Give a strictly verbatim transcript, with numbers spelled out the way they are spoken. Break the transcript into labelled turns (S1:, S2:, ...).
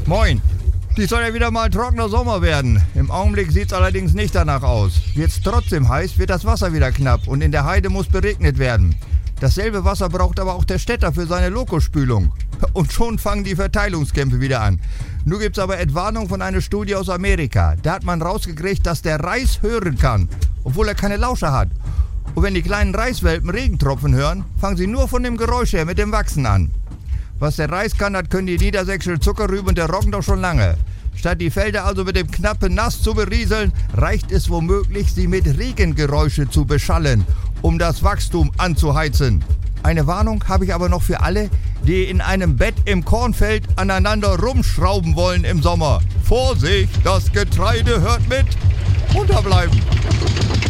S1: Moin. Dies soll ja wieder mal ein trockener Sommer werden. Im Augenblick sieht's allerdings nicht danach aus. Wird's trotzdem heiß, wird das Wasser wieder knapp und in der Heide muss beregnet werden. Dasselbe Wasser braucht aber auch der Städter für seine Lokospülung. Und schon fangen die Verteilungskämpfe wieder an. Nun gibt's aber Entwarnung von einer Studie aus Amerika. Da hat man rausgekriegt, dass der Reis hören kann, obwohl er keine Lauscher hat. Und wenn die kleinen Reiswelpen Regentropfen hören, fangen sie nur von dem Geräusch her mit dem Wachsen an. Was der Reis kann, das können die niedersächsische Zuckerrübe und der Roggen doch schon lange. Statt die Felder also mit dem knappen Nass zu berieseln, reicht es womöglich, sie mit Regengeräusche zu beschallen, um das Wachstum anzuheizen. Eine Warnung habe ich aber noch für alle, die in einem Bett im Kornfeld aneinander rumschrauben wollen im Sommer. Vorsicht, das Getreide hört mit. Unterbleiben.